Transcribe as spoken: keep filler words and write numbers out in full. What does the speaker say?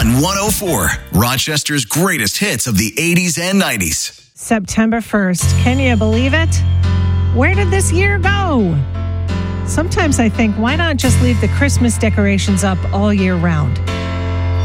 on one oh four, Rochester's greatest hits of the eighties and nineties. September first. Can you believe it? Where did this year go? Sometimes I think, why not just leave the Christmas decorations up all year round?